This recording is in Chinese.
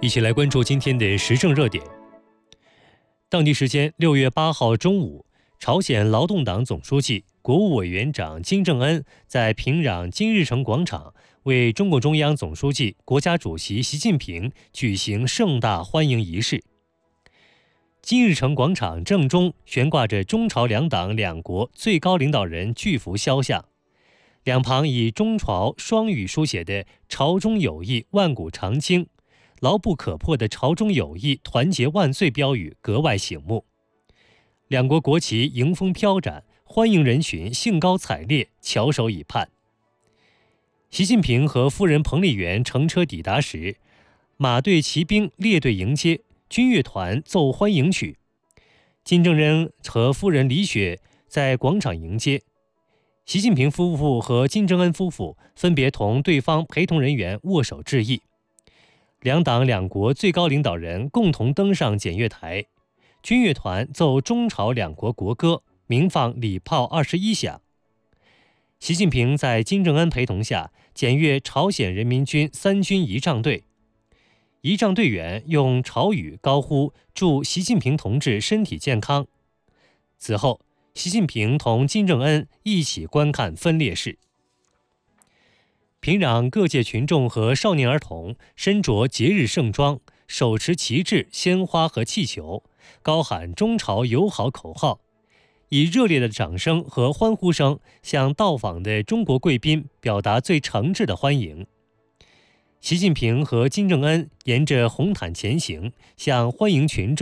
一起来关注今天的时政热点。当地时间6月8号中午，朝鲜劳动党总书记、国务委员长金正恩在平壤金日成广场为中共中央总书记、国家主席习近平举行盛大欢迎仪式。金日成广场正中悬挂着中朝两党两国最高领导人巨幅肖像，两旁以中朝双语书写的“朝中有义，万古长青”，牢不可破的朝中有义，团结万岁标语格外醒目。两国国旗迎风飘展，欢迎人群兴高采烈，翘首以盼。习近平和夫人彭丽媛乘车抵达时，马队骑兵列队迎接，军乐团奏欢迎曲。金正恩和夫人李雪在广场迎接。习近平夫妇和金正恩夫妇分别同对方陪同人员握手致意。两党两国最高领导人共同登上检阅台，军乐团奏中朝两国国歌，鸣放礼炮21响。习近平在金正恩陪同下检阅朝鲜人民军三军仪仗队，仪仗队员用朝语高呼祝习近平同志身体健康。此后，习近平同金正恩一起观看分列式。平壤各界群众和少年儿童身着节日盛装，手持旗帜、鲜花和气球，高喊中朝友好口号，以热烈的掌声和欢呼声向到访的中国贵宾表达最诚挚的欢迎。习近平和金正恩沿着红毯前行，向欢迎群众